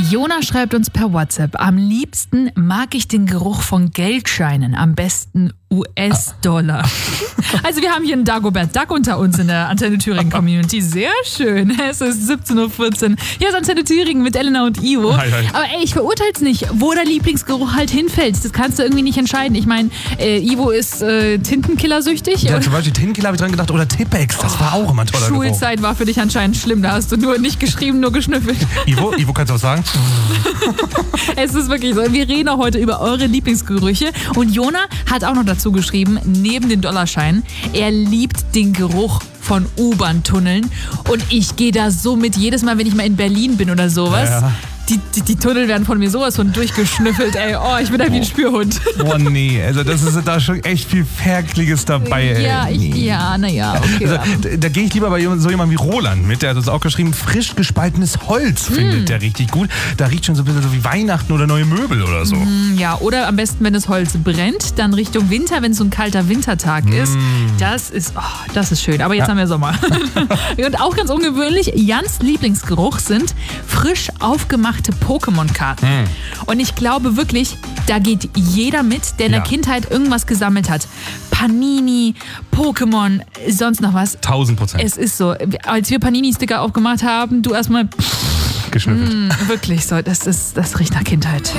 Jona schreibt uns per WhatsApp, am liebsten mag ich den Geruch von Geldscheinen, am besten US-Dollar. Also wir haben hier einen Dagobert Duck unter uns in der Antenne Thüringen Community. Sehr schön. Es ist 17.14 Uhr. Hier ist Antenne Thüringen mit Elena und Ivo. Hi. Aber ey, ich verurteile es nicht, wo der Lieblingsgeruch halt hinfällt. Das kannst du irgendwie nicht entscheiden. Ich meine, Ivo ist Tintenkiller-süchtig. Ja, zum Beispiel Tintenkiller habe ich dran gedacht oder Tippex. Das war auch immer ein toller Geruch. Schulzeit war für dich anscheinend schlimm. Da hast du nur nicht geschrieben, nur geschnüffelt. Ivo, kannst du was sagen? Es ist wirklich so. Wir reden auch heute über eure Lieblingsgerüche. Und Jona hat auch noch dazu geschrieben, neben den Dollarscheinen, er liebt den Geruch von U-Bahn-Tunneln. Und ich gehe da so mit, jedes Mal, wenn ich mal in Berlin bin oder sowas. Ja. Die Tunnel werden von mir sowas von durchgeschnüffelt, ey. Oh, ich bin da wie ein Spürhund. Oh nee, also das ist da schon echt viel Ferkliges dabei, ey. Okay. Also, da gehe ich lieber bei so jemandem wie Roland mit, der hat uns auch geschrieben, frisch gespaltenes Holz findet der richtig gut. Da riecht schon so ein bisschen so wie Weihnachten oder neue Möbel oder so. Ja, oder am besten, wenn das Holz brennt, dann Richtung Winter, wenn es so ein kalter Wintertag ist. Das ist schön. Aber jetzt haben wir Sommer. Und auch ganz ungewöhnlich, Jans Lieblingsgeruch sind frisch aufgemachte Pokémon-Karten. Und ich glaube wirklich, da geht jeder mit, der in der Kindheit irgendwas gesammelt hat. Panini, Pokémon, sonst noch was. 1000%. Es ist so. Als wir Panini-Sticker aufgemacht haben, du erstmal geschnüffelt. Wirklich so. Das riecht nach Kindheit.